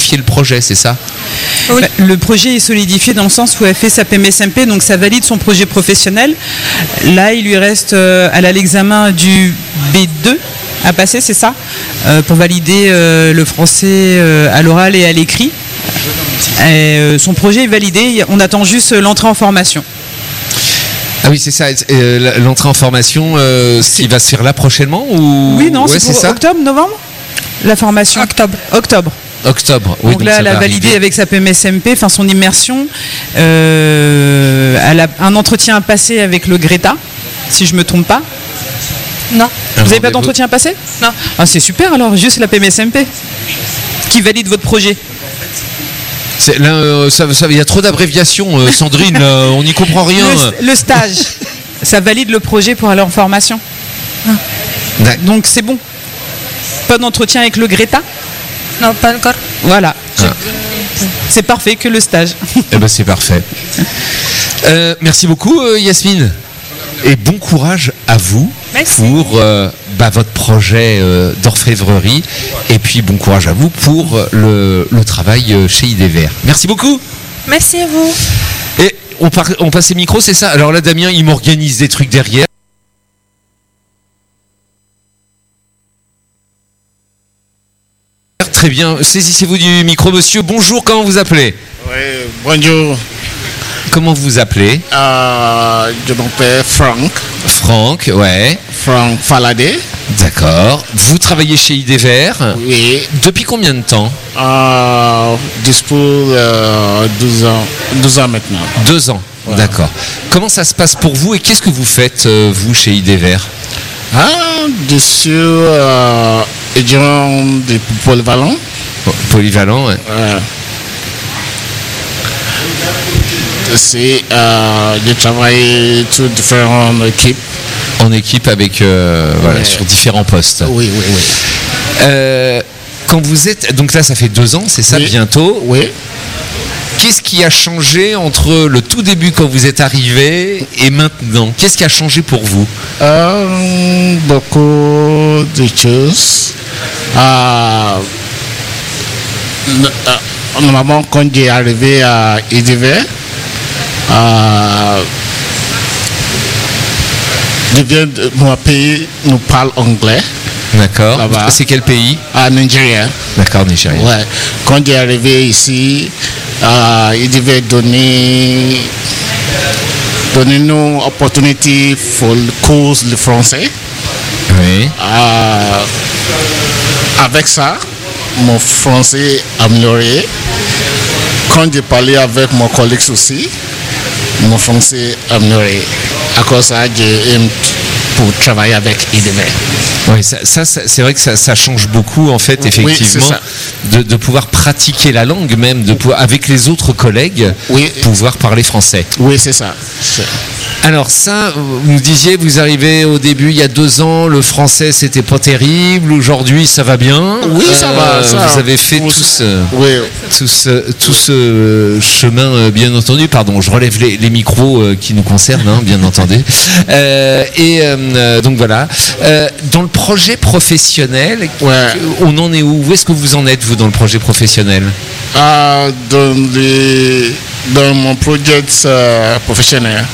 solidifier le projet, c'est ça ? Oui. Le projet est solidifié dans le sens où elle fait sa PMSMP, donc ça valide son projet professionnel. Là, il lui reste, elle a l'examen du B2 à passer, c'est ça, pour valider le français à l'oral et à l'écrit. Et, son projet est validé, on attend juste l'entrée en formation. Ah oui, c'est ça. L'entrée en formation, qui va se faire là prochainement ou... Oui, non, ouais, c'est pour ça. octobre, novembre, la formation. Octobre. Oui, donc là, elle a validé avec sa PMSMP, enfin son immersion. Elle a un entretien à passer avec le Greta, si je ne me trompe pas. Non. Vous n'avez pas d'entretien à passer ? Non. Ah, c'est super alors, juste la PMSMP qui valide votre projet. Là, il y a trop d'abréviations, Sandrine, on n'y comprend rien. Le stage, ça valide le projet pour aller en formation. Donc c'est bon. Pas d'entretien avec le Greta ? Non, pas encore. Voilà. C'est parfait, que le stage. Eh ben, c'est parfait. Merci beaucoup, Yasmine. Et bon courage à vous. Merci. Pour votre projet d'orfèvrerie. Et puis bon courage à vous pour le travail chez Idévert. Merci beaucoup. Merci à vous. Et on passe les micros, c'est ça ? Alors là, Damien, il m'organise des trucs derrière. Très bien. Saisissez-vous du micro, monsieur. Bonjour, comment vous appelez ? Oui, bonjour. Comment vous vous appelez ? Je m'appelle Franck. Franck, ouais. Franck Faladé. D'accord. Vous travaillez chez Idévert ? Oui. Depuis combien de temps ? Pour 12 ans maintenant. 2 ans, voilà. D'accord. Comment ça se passe pour vous et qu'est-ce que vous faites, vous, chez Idévert ? Je suis étudiant de polyvalent. Polyvalent, ouais. Je travaille sur différentes équipes. En équipe avec, sur différents postes. Oui. Quand vous êtes... Donc là, ça fait 2 ans, c'est ça, bientôt ? Oui. Qu'est-ce qui a changé entre le tout début quand vous êtes arrivé et maintenant ? Qu'est-ce qui a changé pour vous ? Beaucoup de choses. Normalement, quand j'ai arrivé à Idévert, je viens de mon pays, nous parle anglais. D'accord. Là-bas. C'est quel pays ? Nigeria. D'accord, Nigeria. Ouais. Quand j'ai arrivé ici, il devait donner nous opportunité pour le cours de français. Oui. Avec ça, mon français amélioré. Quand j'ai parlé avec mon collègue aussi, mon français amélioré. À cause de ça, j'aime pour travailler avec Idévert. Oui, ça c'est vrai que ça change beaucoup en fait, effectivement, de pouvoir pratiquer la langue même, avec les autres collègues, pouvoir parler français. Oui, c'est ça. Alors ça, vous me disiez, vous arrivez au début il y a 2 ans, le français c'était pas terrible, aujourd'hui ça va bien. Oui, ça va. Vous avez fait tout ce chemin, bien entendu. Pardon, je relève les micros qui nous concernent, hein, bien entendu. Donc voilà. Dans le projet professionnel, on en est où ? Où est-ce que vous en êtes, vous, dans le projet professionnel ? Dans mon projet professionnel,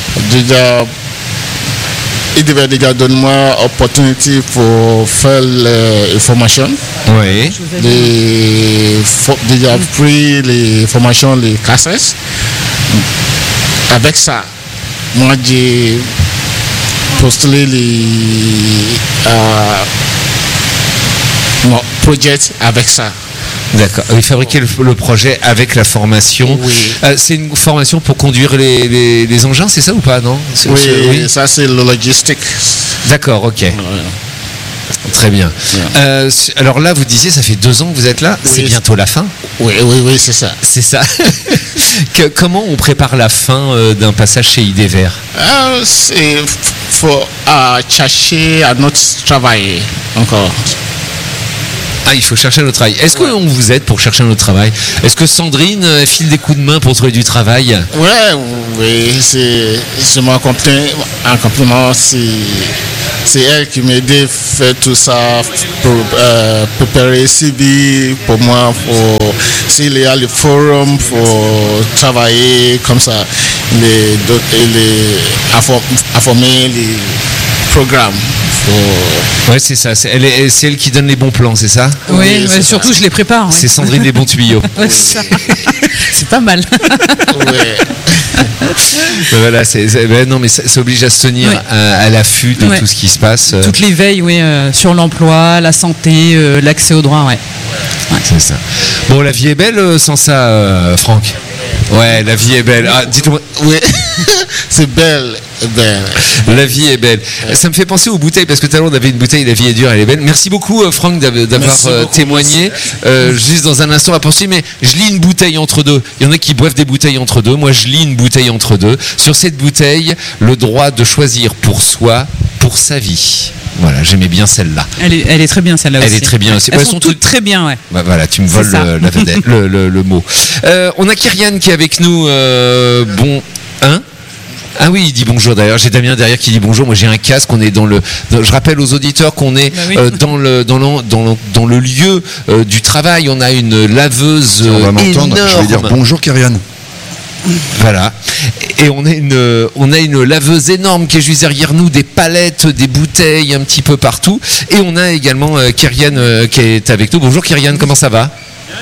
il devait déjà donner moi l'opportunité pour faire les formations. Oui. Déjà pris les formations, les classes. Avec ça, moi j'ai postulé mon projet avec ça. D'accord. Il fabriquait le projet avec la formation. Oui. C'est une formation pour conduire les engins, c'est ça ou pas, non ? Oui, ça c'est le logistique. D'accord, ok. Ouais. Très bien. Alors là, vous disiez, ça fait 2 ans que vous êtes là. C'est bientôt la fin. Oui, c'est ça. C'est ça. Comment on prépare la fin d'un passage chez Idévert ? Il faut chercher à notre travail encore. Ah, il faut chercher notre travail. Est-ce qu'on vous aide pour chercher notre travail? Est-ce que Sandrine file des coups de main pour trouver du travail? Oui, c'est mon compliment. C'est elle qui m'a aidé à faire tout ça, pour préparer CV pour moi, s'il y a le forum, pour travailler comme ça, informer les programmes. Ouais, c'est ça. C'est elle qui donne les bons plans, c'est ça? Oui, mais surtout je les prépare. Ouais. C'est Sandrine les bons tuyaux. C'est pas mal. Voilà, non, mais ça oblige à se tenir à l'affût de tout ce qui se passe. Toutes les veilles, sur l'emploi, la santé, l'accès aux droits, C'est ça. Bon, la vie est belle sans ça, Franck. Ouais, la vie est belle. Ah, dites-moi. Oui, c'est belle. La vie est belle. Ça me fait penser aux bouteilles, parce que tout à l'heure on avait une bouteille, la vie est dure, elle est belle. Merci beaucoup Franck d'avoir témoigné. Juste dans un instant on va poursuivre, mais je lis une bouteille entre deux. Il y en a qui boivent des bouteilles entre deux. Moi je lis une bouteille entre deux. Sur cette bouteille, le droit de choisir pour soi, pour sa vie. Voilà, j'aimais bien celle-là. Elle est très bien celle-là aussi. Elle est très bien aussi. Elles sont toutes très bien, ouais. Bah, voilà, tu me voles le mot. On a Kyrian qui est avec nous. Ah oui, il dit bonjour d'ailleurs. J'ai Damien derrière qui dit bonjour. Moi j'ai un casque. On est je rappelle aux auditeurs qu'on est dans le lieu du travail. On a une laveuse. On va m'entendre. Énorme. Je vais dire bonjour Kyrian. Voilà. Et on a une laveuse énorme qui est juste derrière nous, des palettes, des bouteilles un petit peu partout. Et on a également Kyrian qui est avec nous. Bonjour Kyrian, comment ça va?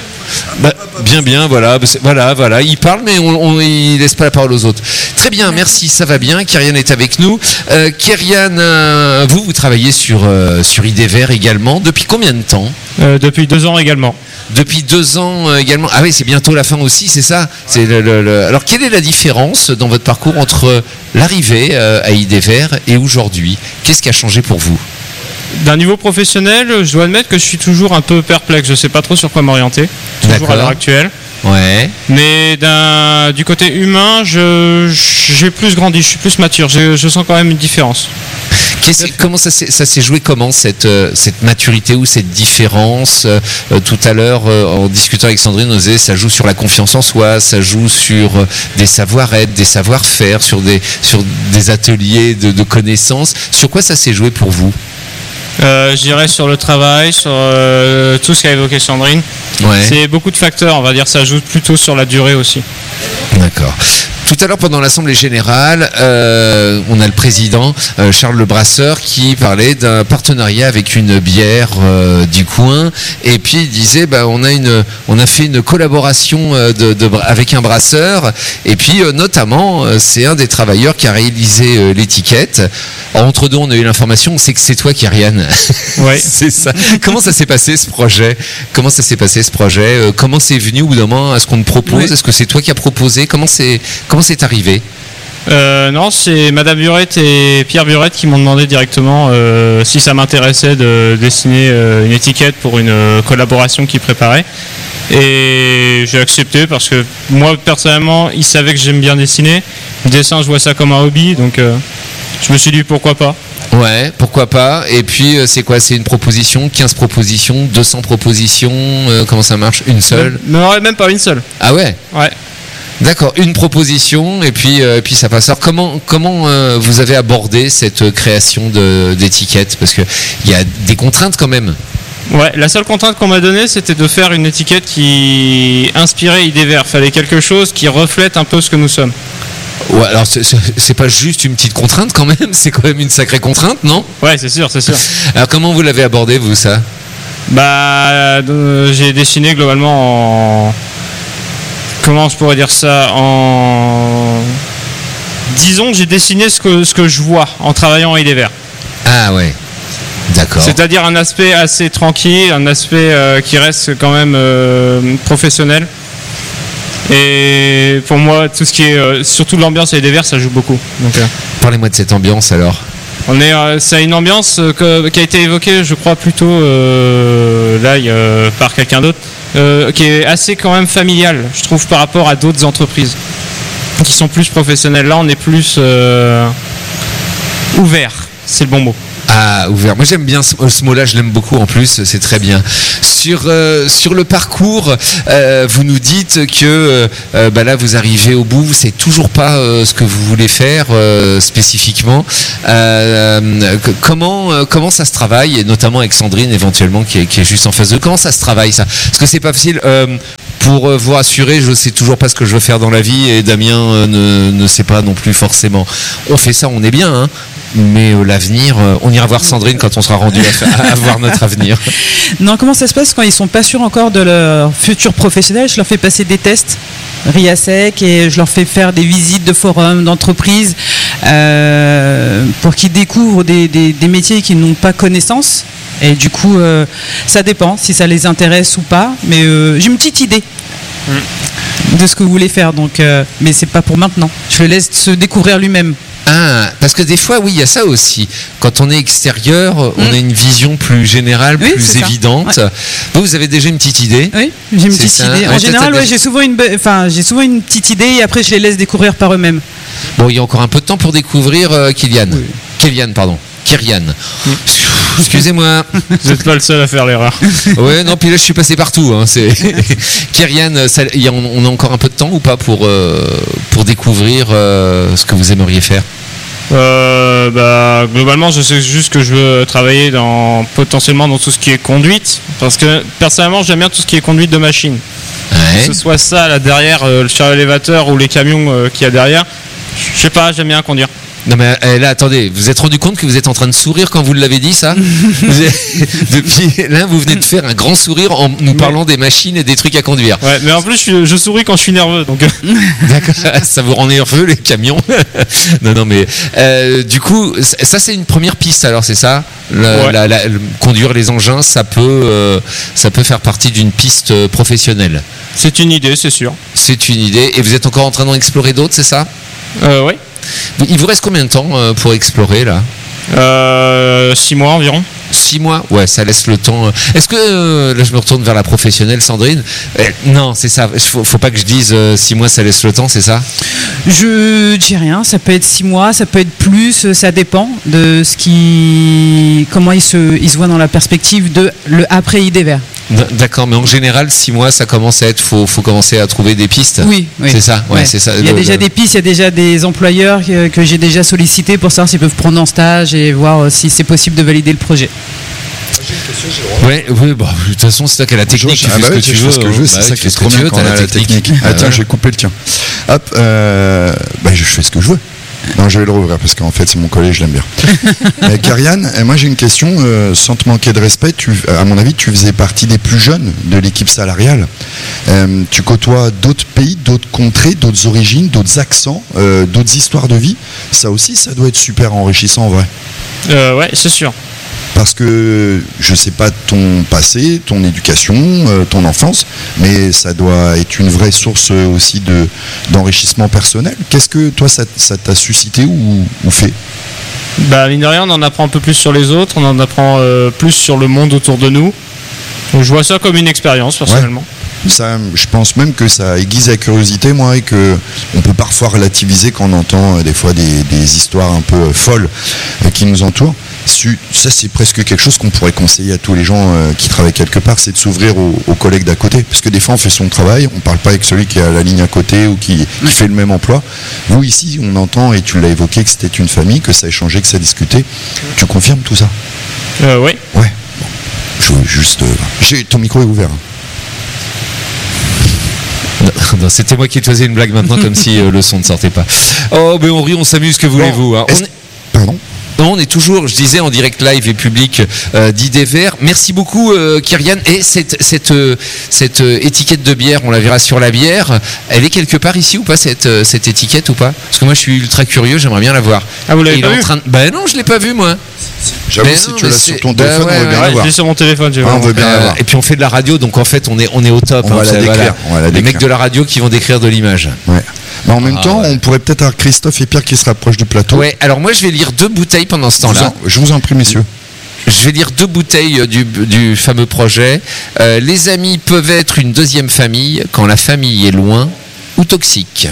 Bien, voilà, il parle mais il laisse pas la parole aux autres. Très bien, merci, ça va bien. Kyrian est avec nous. Kyrian, vous travaillez sur IDVR également. Depuis combien de temps? Depuis 2 ans également. Depuis 2 ans également. Ah oui, c'est bientôt la fin aussi, c'est ça. Alors, quelle est la différence dans votre parcours entre l'arrivée à IDVR et aujourd'hui? Qu'est-ce qui a changé pour vous? D'un niveau professionnel, je dois admettre que je suis toujours un peu perplexe. Je sais pas trop sur quoi m'orienter. Toujours à l'heure actuelle. Ouais. Mais du côté humain, j'ai plus grandi, je suis plus mature. Je sens quand même une différence. Comment ça s'est joué, comment cette maturité ou cette différence? Tout à l'heure, en discutant avec Sandrine, on disait ça joue sur la confiance en soi, ça joue sur des savoir-être, des savoir-faire, sur des ateliers de connaissances. Sur quoi ça s'est joué pour vous? Je dirais sur le travail, sur tout ce qu'a évoqué Sandrine. Ouais. C'est beaucoup de facteurs, on va dire, ça joue plutôt sur la durée aussi. D'accord. Tout à l'heure, pendant l'Assemblée Générale, on a le président, Charles Le Brasseur, qui parlait d'un partenariat avec une bière du coin. Et puis, il disait, on a fait une collaboration avec un brasseur. Et puis, notamment, c'est un des travailleurs qui a réalisé l'étiquette. Entre deux, on a eu l'information, on sait que c'est toi, Kyrian. Ouais. C'est ça. Comment ça s'est passé, ce projet? Comment c'est venu au bout d'un moment? Est-ce qu'on te propose? Oui. Est-ce que c'est toi qui as proposé? Comment c'est arrivé? Non, c'est Madame Burette et Pierre Burette qui m'ont demandé directement si ça m'intéressait de dessiner une étiquette pour une collaboration qu'ils préparaient. Et j'ai accepté parce que moi, personnellement, ils savaient que j'aime bien dessiner. Le dessin, je vois ça comme un hobby, donc je me suis dit pourquoi pas. Ouais, pourquoi pas. Et puis, c'est quoi? C'est une proposition, 15 propositions, 200 propositions, comment ça marche? Une seule? Non, même pas une seule. Ah ouais? Ouais. D'accord, une proposition et puis ça passe. Alors comment vous avez abordé cette création d'étiquette? Parce que il y a des contraintes quand même. Ouais, la seule contrainte qu'on m'a donnée, c'était de faire une étiquette qui inspirait IDVR. Fallait quelque chose qui reflète un peu ce que nous sommes. Ouais, alors c'est pas juste une petite contrainte quand même, c'est quand même une sacrée contrainte, non? Ouais, c'est sûr. Alors comment vous l'avez abordé, vous, ça? J'ai dessiné globalement en... Comment je pourrais dire ça? Disons que j'ai dessiné ce que je vois en travaillant en IDVR. Ah ouais, d'accord. C'est-à-dire un aspect assez tranquille, un aspect qui reste quand même professionnel. Et pour moi, tout ce qui est surtout l'ambiance à IDVR, ça joue beaucoup. Donc, parlez-moi de cette ambiance alors. C'est une ambiance qui a été évoquée, je crois, plutôt par quelqu'un d'autre, qui est assez quand même familiale, je trouve, par rapport à d'autres entreprises qui sont plus professionnelles. Là, on est plus ouvert, c'est le bon mot. Ah, ouvert. Moi j'aime bien ce mot-là, je l'aime beaucoup en plus, c'est très bien. Sur le parcours, vous nous dites que là vous arrivez au bout, vous savez toujours pas ce que vous voulez faire spécifiquement. Comment ça se travaille, et notamment avec Sandrine éventuellement qui est juste en face de. Comment ça se travaille ça? Parce que c'est pas facile. Pour vous rassurer, je sais toujours pas ce que je veux faire dans la vie et Damien ne sait pas non plus forcément. On fait ça, on est bien, hein. Mais l'avenir, on ira voir Sandrine quand on sera rendu à voir notre avenir. Non, comment ça se passe quand ils sont pas sûrs encore de leur futur professionnel? Je leur fais passer des tests RIASEC et je leur fais faire des visites de forums, d'entreprises pour qu'ils découvrent des métiers qu'ils n'ont pas connaissance. Et du coup, ça dépend si ça les intéresse ou pas. Mais j'ai une petite idée de ce que vous voulez faire. Donc, mais c'est pas pour maintenant. Je le laisse se découvrir lui-même. Ah, parce que des fois, oui, il y a ça aussi. Quand on est extérieur, on a une vision plus générale, Oui, plus c'est ça. évidente. Ouais. Vous avez déjà une petite idée? Oui, j'ai une C'est petite ça. idée. Ouais, En général, t'as- j'ai souvent une petite idée et après je les laisse découvrir par eux-mêmes. Bon, il y a encore un peu de temps pour découvrir Kylian. Kyrian. Excusez-moi. Vous n'êtes pas le seul à faire l'erreur. Ouais, non, puis là je suis passé partout. Hein. Kyrian, on a encore un peu de temps ou pas pour découvrir ce que vous aimeriez faire? Globalement, je sais juste que je veux travailler potentiellement dans tout ce qui est conduite, parce que personnellement, j'aime bien tout ce qui est conduite de machine. Ouais. Que ce soit ça là derrière, le char élévateur ou les camions qu'il y a derrière. Je sais pas, j'aime bien conduire. Non mais là attendez, vous vous êtes rendu compte que vous êtes en train de sourire quand vous l'avez dit ça? Depuis là vous venez de faire un grand sourire en nous parlant des machines et des trucs à conduire. Ouais, mais en plus je souris quand je suis nerveux, donc. D'accord, ça vous rend nerveux les camions? Non mais du coup ça c'est une première piste alors c'est ça? Conduire les engins ça peut faire partie d'une piste professionnelle. C'est une idée, c'est sûr. C'est une idée et vous êtes encore en train d'en explorer d'autres c'est ça? Oui. Il vous reste combien de temps pour explorer là? 6 mois environ. 6 mois? Ouais, ça laisse le temps. Est-ce que, là je me retourne vers la professionnelle Sandrine, non c'est ça, faut pas que je dise 6 mois ça laisse le temps, c'est ça? Je dis rien, ça peut être 6 mois, ça peut être plus, ça dépend de comment ils se voient dans la perspective de le après IDVR. D'accord, mais en général 6 mois ça commence à être, faut commencer à trouver des pistes. Oui. C'est ça, ouais. C'est ça. Il y a déjà des pistes, il y a déjà des employeurs que j'ai déjà sollicités pour savoir s'ils peuvent prendre en stage et voir si c'est possible de valider le projet. Oui, bah, de toute façon, c'est toi qui as la technique, tu fais ce que tu veux. Ce que je veux, c'est ça qui est trop bien quand on a la technique. Ah tiens, j'ai coupé le tien. Hop, je fais ce que je veux. Non, je vais le rouvrir parce qu'en fait, c'est mon collègue, je l'aime bien. Kyrian, moi j'ai une question, sans te manquer de respect, à mon avis, tu faisais partie des plus jeunes de l'équipe salariale. Tu côtoies d'autres pays, d'autres contrées, d'autres origines, d'autres accents, d'autres histoires de vie. Ça aussi, ça doit être super enrichissant en vrai. Ouais, c'est sûr. Parce que je sais pas ton passé, ton éducation, ton enfance, mais ça doit être une vraie source aussi d'enrichissement personnel. Qu'est-ce que toi ça t'a suscité ou fait? Mine de rien, on en apprend un peu plus sur les autres, on en apprend plus sur le monde autour de nous. Donc, je vois ça comme une expérience personnellement. Ouais. Ça, je pense même que ça aiguise la curiosité, moi, et que on peut parfois relativiser quand on entend des fois des histoires un peu folles qui nous entourent. Ça, c'est presque quelque chose qu'on pourrait conseiller à tous les gens qui travaillent quelque part, c'est de s'ouvrir aux collègues d'à côté. Parce que des fois, on fait son travail, on ne parle pas avec celui qui est à la ligne à côté ou qui fait le même emploi. Vous, ici, on entend, et tu l'as évoqué, que c'était une famille, que ça échangeait, que ça discutait. Tu confirmes tout ça? Oui. Ouais. Bon. Je veux juste... ton micro est ouvert. Non, c'était moi qui te faisais une blague maintenant comme si le son ne sortait pas. Oh, mais on rit, on s'amuse, que voulez-vous hein. Pardon? Non, on est toujours, je disais, en direct live et public d'IDVR. Merci beaucoup, Kyrian. Et cette étiquette de bière, on la verra sur la bière. Elle est quelque part ici ou pas, cette étiquette ou pas? Parce que moi, je suis ultra curieux, j'aimerais bien la voir. Ah, vous l'avez pas vu? Ben non, je l'ai pas vu, moi. J'avoue, Mais si non, tu mais l'as sur ton téléphone, ouais, on veut bien Ouais, la je voir. l'ai sur mon téléphone, j'ai On veut bien la voir. Et puis on fait de la radio, donc en fait, on est au top. On va la ça, décrire, on va la Les décrire. mecs de la radio qui vont décrire de l'image. Ouais. Mais en même temps, on pourrait peut-être avoir Christophe et Pierre qui se rapprochent du plateau. Ouais, alors moi, je vais lire 2 bouteilles pendant ce temps-là. Je vous en prie, messieurs. Je vais lire 2 bouteilles du fameux projet. Les amis peuvent être une deuxième famille quand la famille est loin ou toxique.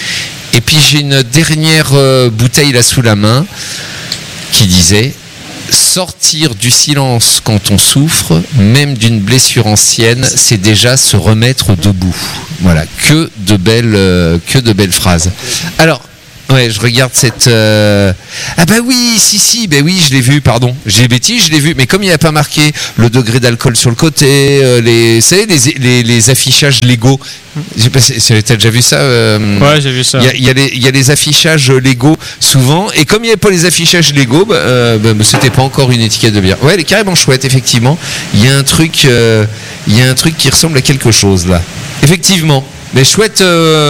Et puis j'ai une dernière bouteille là sous la main qui disait Sortir du silence quand on souffre, même d'une blessure ancienne, c'est déjà se remettre debout. Voilà, que de belles phrases. Alors, ouais, je regarde cette... Ah bah oui, si, bah oui, je l'ai vu, pardon. J'ai bêtise, je l'ai vu. Mais comme il n'y a pas marqué le degré d'alcool sur le côté, les affichages légaux. T'as déjà vu ça Ouais, j'ai vu ça. Il y a les affichages légaux souvent. Et comme il n'y avait pas les affichages légaux, c'était pas encore une étiquette de bière. Ouais, elle est carrément chouette, effectivement. Il y a un truc qui ressemble à quelque chose là. Effectivement. Mais chouette...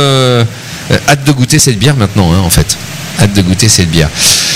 hâte de goûter cette bière maintenant, hein, en fait. Hâte de goûter cette bière.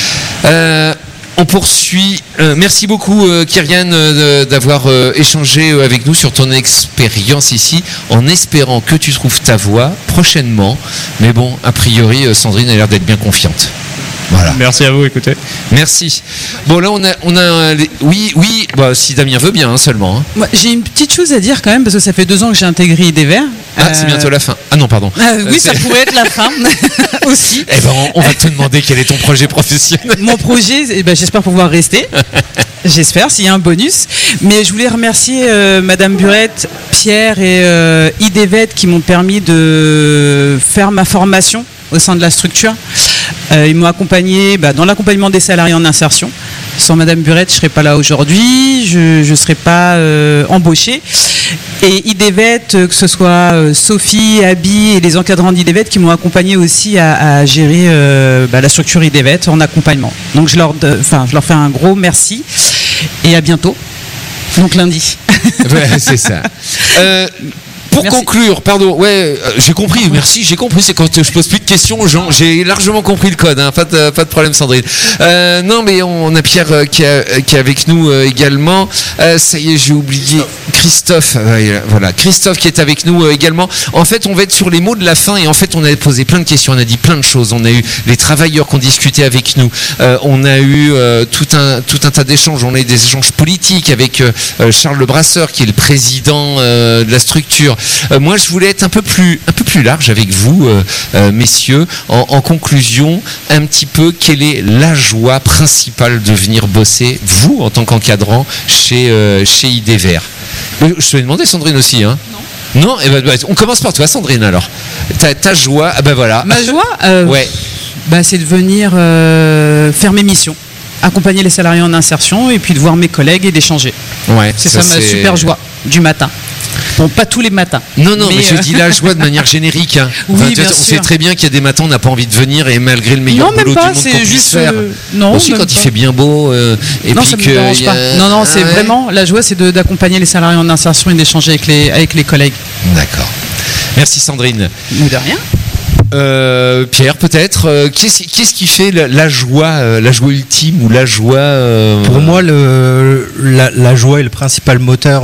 On poursuit. Merci beaucoup, Kyrian, d'avoir échangé avec nous sur ton expérience ici, en espérant que tu trouves ta voie prochainement. Mais bon, a priori, Sandrine a l'air d'être bien confiante. Voilà. Merci à vous, écoutez. Merci. Bon, là, on a oui, bah, si Damien veut bien, hein, seulement. Hein. Moi, j'ai une petite chose à dire quand même, parce que ça fait 2 ans que j'ai intégré IDEVER. Ah, c'est bientôt la fin. Ah non, pardon. Oui, ça pourrait être la fin aussi. Eh ben, on va te demander quel est ton projet professionnel. Mon projet, j'espère pouvoir rester. J'espère, s'il y a un bonus. Mais je voulais remercier Madame Burette, Pierre et IDEVET qui m'ont permis de faire ma formation au sein de la structure. Ils m'ont accompagné dans l'accompagnement des salariés en insertion. Sans Madame Burette, je ne serais pas là aujourd'hui, je ne serais pas embauchée. Et IDEVET, que ce soit Sophie, Abby et les encadrants d'IDEVET qui m'ont accompagné aussi à gérer la structure IDEVET en accompagnement. Donc je leur fais un gros merci et à bientôt. Donc lundi. Ouais, c'est ça. Pour merci. Conclure, pardon, j'ai compris, merci, j'ai compris, c'est quand je pose plus de questions aux gens, j'ai largement compris le code, hein, pas de problème Sandrine. Non mais on a Pierre qui est avec nous également, ça y est, j'ai oublié Christophe, voilà, Christophe qui est avec nous également. En fait, on va être sur les mots de la fin et en fait, on a posé plein de questions, on a dit plein de choses, on a eu les travailleurs qui ont discuté avec nous, on a eu tout un tas d'échanges, on a eu des échanges politiques avec Charles Le Brasseur qui est le président de la structure. Moi, je voulais être un peu plus large avec vous, messieurs. En conclusion, un petit peu, quelle est la joie principale de venir bosser, vous, en tant qu'encadrant, chez IDEVER? Je te l'ai demandé, Sandrine, aussi. Hein. Non. Eh ben, on commence par toi, Sandrine, alors. Ta joie, voilà. Ma joie ouais. C'est de venir faire mes missions, accompagner les salariés en insertion et puis de voir mes collègues et d'échanger. Ouais, c'est ça ma super joie du matin. Bon, pas tous les matins. Non, mais je dis la joie de manière générique. Hein. Oui, bien on sûr. sait très bien qu'il y a des matins où on n'a pas envie de venir et malgré le meilleur boulot du monde qu'on puisse faire. Non, aussi quand il fait bien beau. Et non, puis ça me dérange pas. Non, c'est vraiment la joie, c'est d'accompagner les salariés en insertion et d'échanger avec les collègues. D'accord. Merci Sandrine. De rien. Pierre, peut-être. Qu'est-ce qui fait la joie ultime ou la joie Pour moi, la joie est le principal moteur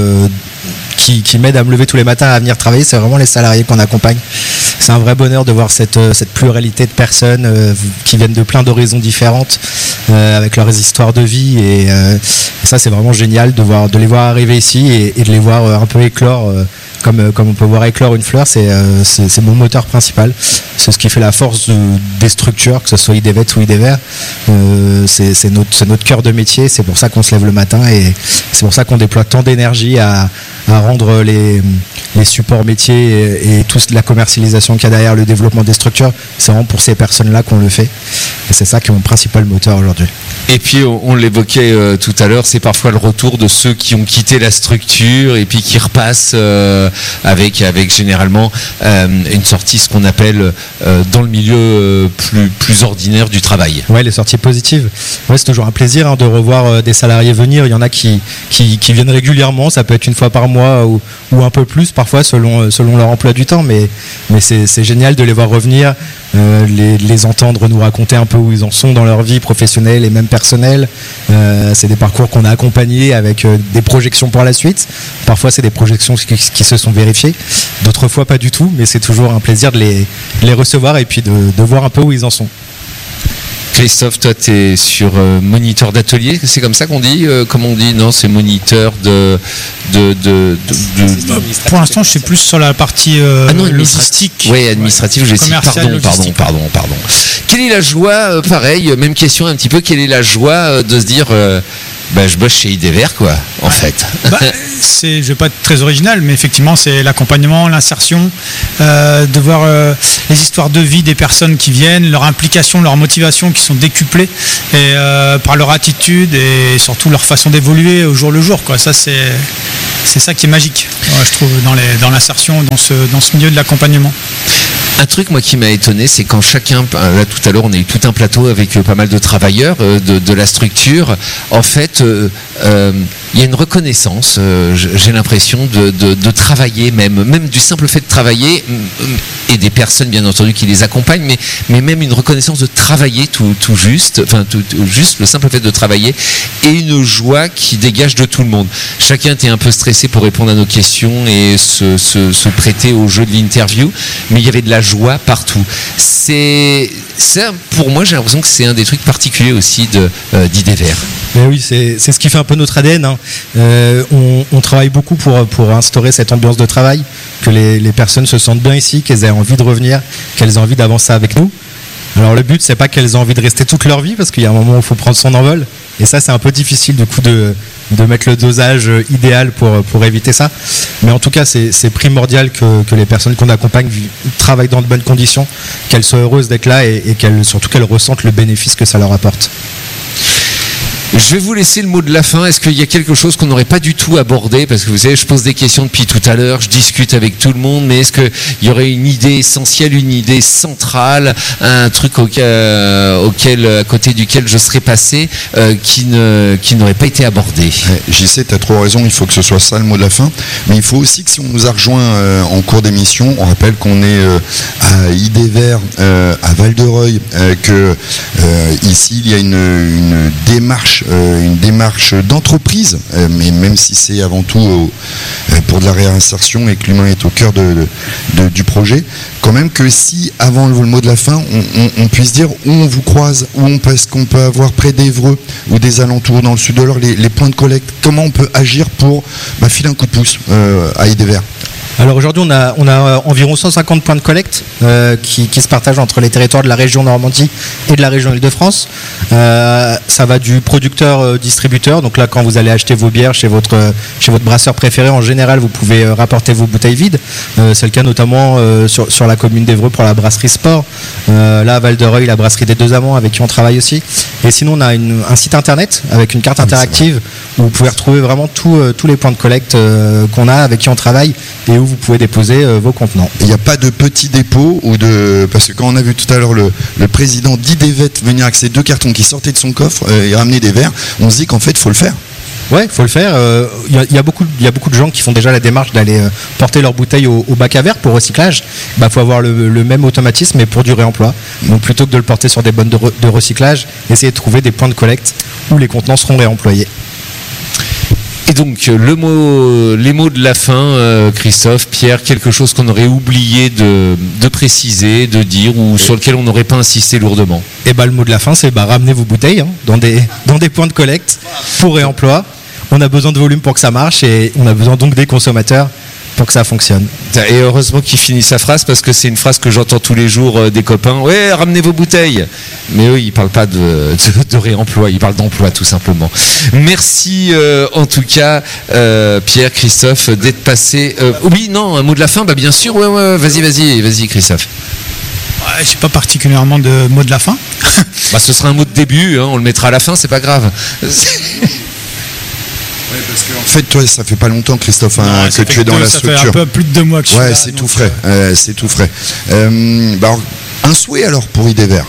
qui m'aide à me lever tous les matins à venir travailler, c'est vraiment les salariés qu'on accompagne. C'est un vrai bonheur de voir cette pluralité de personnes qui viennent de plein d'horizons différentes, avec leurs histoires de vie et ça c'est vraiment génial de les voir arriver ici et de les voir un peu éclore. Comme on peut voir éclore une fleur, c'est mon moteur principal. C'est ce qui fait la force des structures, que ce soit IDEVET ou IDEVER. C'est notre cœur de métier, c'est pour ça qu'on se lève le matin et c'est pour ça qu'on déploie tant d'énergie à rendre les supports métiers et toute la commercialisation qu'il y a derrière le développement des structures. C'est vraiment pour ces personnes-là qu'on le fait. Et c'est ça qui est mon principal moteur aujourd'hui. Et puis on l'évoquait tout à l'heure, c'est parfois le retour de ceux qui ont quitté la structure et puis qui repassent avec généralement une sortie, ce qu'on appelle dans le milieu plus ordinaire du travail. Ouais, les sorties positives. Ouais, c'est toujours un plaisir de revoir des salariés venir. Il y en a qui viennent régulièrement, ça peut être une fois par mois ou un peu plus parfois selon leur emploi du temps, mais c'est génial de les voir revenir, les entendre nous raconter un peu où ils en sont dans leur vie professionnelle et même personnelle. C'est des parcours qu'on a accompagnés avec des projections pour la suite. Parfois c'est des projections qui se sont vérifiées, d'autres fois pas du tout, mais c'est toujours un plaisir de les recevoir et puis de voir un peu où ils en sont. Christophe, toi, tu es sur moniteur d'atelier, c'est comme ça qu'on dit comment on dit? Non, c'est moniteur de Pour l'instant, je suis plus sur la partie logistique. Oui, administrative, j'ai dit. Pardon. Quelle est la joie, pareil, même question un petit peu, quelle est la joie de se dire je bosse chez IDEVER, quoi, en fait. Je vais pas être très original, mais effectivement, c'est l'accompagnement, l'insertion, de voir les histoires de vie des personnes qui viennent, leur implication, leur motivation qui sont décuplées et, par leur attitude et surtout leur façon d'évoluer au jour le jour, quoi. Ça, c'est ça qui est magique, je trouve, dans l'insertion, dans ce milieu de l'accompagnement. Un truc, moi, qui m'a étonné, c'est quand chacun, là tout à l'heure, on a eu tout un plateau avec pas mal de travailleurs de la structure. En fait, il y a une reconnaissance, j'ai l'impression, de travailler même du simple fait de travailler, et des personnes, bien entendu, qui les accompagnent, mais même une reconnaissance de travailler tout juste, juste le simple fait de travailler, et une joie qui dégage de tout le monde. Chacun était un peu stressé pour répondre à nos questions et se prêter au jeu de l'interview, mais il y avait de la joie partout. C'est ça, pour moi, j'ai l'impression que c'est un des trucs particuliers aussi d'IDEVER. Mais oui, c'est ce qui fait un peu notre ADN. Hein. On travaille beaucoup pour instaurer cette ambiance de travail, que les personnes se sentent bien ici, qu'elles aient envie de revenir, qu'elles aient envie d'avancer avec nous. Alors le but, c'est pas qu'elles aient envie de rester toute leur vie, parce qu'il y a un moment où il faut prendre son envol. Et ça, c'est un peu difficile du coup de mettre le dosage idéal pour éviter ça. Mais en tout cas, c'est primordial que les personnes qu'on accompagne travaillent dans de bonnes conditions, qu'elles soient heureuses d'être là et surtout qu'elles ressentent le bénéfice que ça leur apporte. Je vais vous laisser le mot de la fin. Est-ce qu'il y a quelque chose qu'on n'aurait pas du tout abordé? Parce que vous savez, je pose des questions depuis tout à l'heure, je discute avec tout le monde, mais est-ce qu'il y aurait une idée essentielle, une idée centrale, un truc à côté duquel je serais passé, qui n'aurait pas été abordé? JC, tu as trop raison, il faut que ce soit ça le mot de la fin. Mais il faut aussi que si on nous a rejoint en cours d'émission, on rappelle qu'on est à IDEVER, à Val-de-Reuil, que ici il y a une démarche d'entreprise, mais même si c'est avant tout pour de la réinsertion et que l'humain est au cœur du projet, quand même que si avant le mot de la fin on puisse dire où on vous croise, est-ce qu'on peut avoir près d'Évreux ou des alentours dans le sud de l'Eure les points de collecte, comment on peut agir pour filer un coup de pouce à IDEVER. Alors aujourd'hui, on a environ 150 points de collecte qui se partagent entre les territoires de la région Normandie et de la région Île-de-France. Ça va du producteur-distributeur. Donc là, quand vous allez acheter vos bières chez votre brasseur préféré, en général, vous pouvez rapporter vos bouteilles vides. C'est le cas notamment sur la commune d'Évreux pour la brasserie Sport. Là, à Val-de-Reuil, la brasserie des Deux Amants, avec qui on travaille aussi. Et sinon, on a un site internet avec une carte interactive où vous pouvez retrouver vraiment tous les points de collecte qu'on a, avec qui on travaille, et où vous pouvez déposer vos contenants. Il n'y a pas de petits dépôts parce que quand on a vu tout à l'heure le président d'IDEVET venir avec ses 2 cartons qui sortaient de son coffre et ramener des verres, on se dit qu'en fait il faut le faire. Ouais, il faut le faire. Il y a beaucoup de gens qui font déjà la démarche d'aller porter leurs bouteilles au bac à verre pour recyclage. Faut avoir le même automatisme, mais pour du réemploi. Donc plutôt que de le porter sur des bonnes de recyclage, essayez de trouver des points de collecte où les contenants seront réemployés. Et donc, les mots de la fin, Christophe, Pierre, quelque chose qu'on aurait oublié de préciser, de dire, ou sur lequel on n'aurait pas insisté lourdement? Le mot de la fin, c'est ramenez vos bouteilles dans des points de collecte pour réemploi. On a besoin de volume pour que ça marche et on a besoin donc des consommateurs pour que ça fonctionne. Et heureusement qu'il finit sa phrase, parce que c'est une phrase que j'entends tous les jours des copains. Ouais, ramenez vos bouteilles. Mais eux, ils ne parlent pas de réemploi, ils parlent d'emploi tout simplement. Merci en tout cas, Pierre, Christophe, d'être passé. Oui, non, un mot de la fin, bien sûr. Ouais, vas-y, Christophe. J'ai pas particulièrement de mot de la fin. Ce sera un mot de début, on le mettra à la fin, c'est pas grave. Parce qu'en fait, toi, ça fait pas longtemps, Christophe, que tu es dans la structure. Ça fait un peu plus de 2 mois que je suis là. C'est tout frais. C'est tout frais. Un souhait alors pour IDEVER.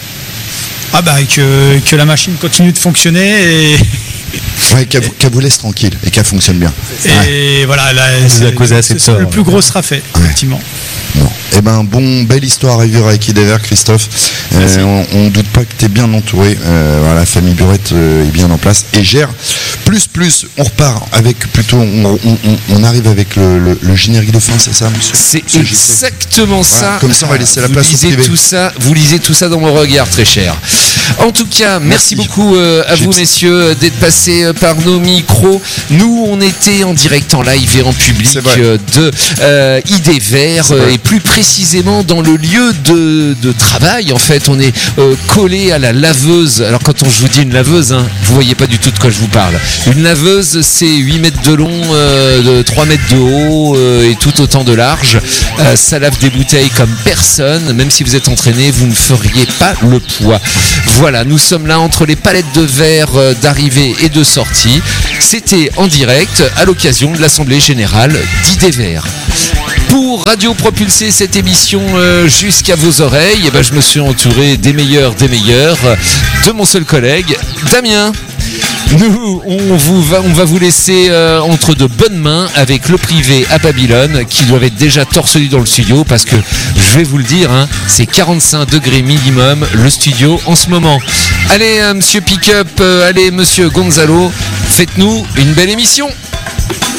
Que la machine continue de fonctionner et qu'elle vous laisse tranquille et qu'elle fonctionne bien. Et voilà, là, le plus gros sera fait, effectivement. Bon. Eh ben, belle histoire à vivre avec Idever, Christophe. On ne doute pas que tu es bien entouré. Voilà, la famille Burette est bien en place et gère. Plus, on repart avec plutôt, on arrive avec le générique de fin, c'est ça, monsieur? C'est Monsieur JC. exactement ça. Voilà, comme ça, on va laisser la place au privé. Vous lisez tout ça dans mon regard, très cher. En tout cas, merci beaucoup à vous, messieurs, d'être passés par nos micros. Nous, on était en direct, en live et en public de Idever, et plus précisément dans le lieu de travail. En fait, on est collé à la laveuse. Alors, quand je vous dis une laveuse, hein, vous voyez pas du tout de quoi je vous parle. Une laveuse, c'est 8 mètres de long, 3 mètres de haut et tout autant de large. Ça lave des bouteilles comme personne. Même si vous êtes entraîné, vous ne feriez pas le poids. Voilà, nous sommes là entre les palettes de verre d'arrivée et de sortie. C'était en direct à l'occasion de l'Assemblée Générale d'Idever. Pour Radio Propulser cette émission jusqu'à vos oreilles, eh ben, je me suis entouré des meilleurs de mon seul collègue, Damien. Nous, on va vous laisser entre de bonnes mains avec le privé à Babylone qui doivent être déjà torse nu dans le studio parce que, je vais vous le dire, hein, c'est 45 degrés minimum le studio en ce moment. Allez, monsieur Pickup, allez, monsieur Gonzalo, faites-nous une belle émission.